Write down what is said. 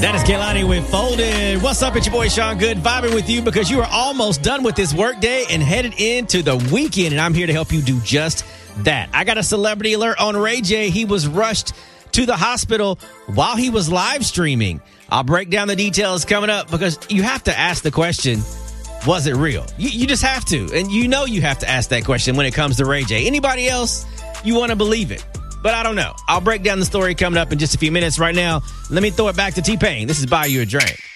That is Kehlani with Folded. What's up? It's your boy Sean Good, vibing with you because you are almost done with this workday and headed into the weekend, and I'm here to help you do just that. I got a celebrity alert on Ray J. He was rushed to the hospital while he was live streaming. I'll break down the details coming up because you have to ask the question, was it real? You just have to, and you know you have to ask that question when it comes to Ray J. Anybody else, you want to believe it. But I don't know. I'll break down the story coming up in just a few minutes. Right now, let me throw it back to T-Pain. This is Buy You a Drink.